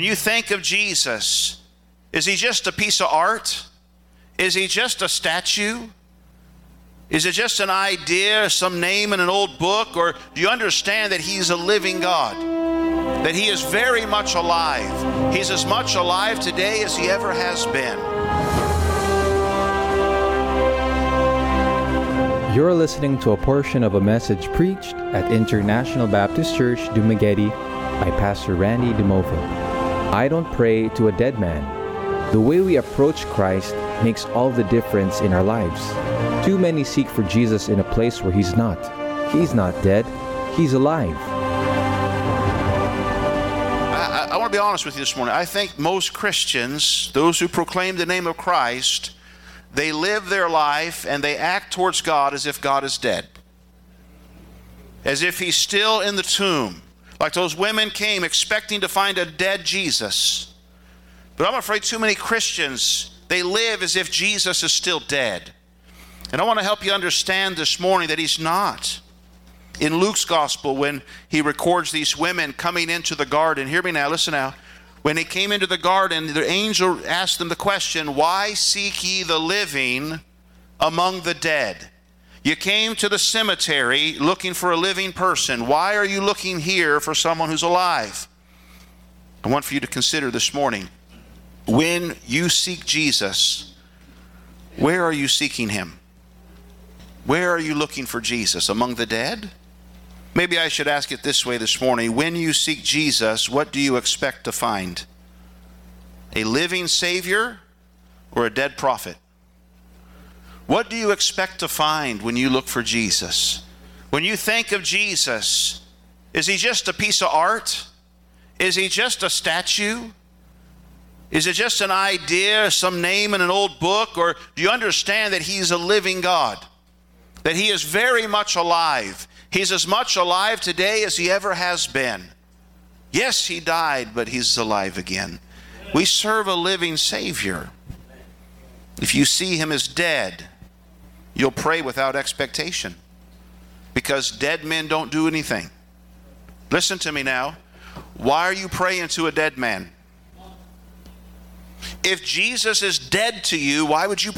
When you think of Jesus, is he just a piece of art? Is he just a statue? Is it just an idea, some name in an old book? Or do you understand that he's a living God? That he is very much alive. He's as much alive today as he ever has been. You're listening to a portion of a message preached at International Baptist Church, Dumaguete by Pastor Randy DeMova. I don't pray to a dead man. The way we approach Christ makes all the difference in our lives. Too many seek for Jesus in a place where he's not. He's not dead. He's alive. I want to be honest with you this morning. I think most Christians, those who proclaim the name of Christ, they live their life and they act towards God as if God is dead. As if he's still in the tomb. Like those women came expecting to find a dead Jesus. But I'm afraid too many Christians, they live as if Jesus is still dead. And I want to help you understand this morning that he's not. In Luke's gospel, when he records these women coming into the garden, hear me now, listen now. When they came into the garden, the angel asked them the question, "Why seek ye the living among the dead?" You came to the cemetery looking for a living person. Why are you looking here for someone who's alive? I want for you to consider this morning, when you seek Jesus, where are you seeking him? Where are you looking for Jesus? Among the dead? Maybe I should ask it this way this morning. When you seek Jesus, what do you expect to find? A living Savior or a dead prophet? What do you expect to find when you look for Jesus? When you think of Jesus, is he just a piece of art? Is he just a statue? Is it just an idea, some name in an old book? Or do you understand that he's a living God? That he is very much alive. He's as much alive today as he ever has been. Yes, he died, but he's alive again. We serve a living Savior. If you see him as dead, you'll pray without expectation, because dead men don't do anything. Listen to me now. Why are you praying to a dead man? If Jesus is dead to you, why would you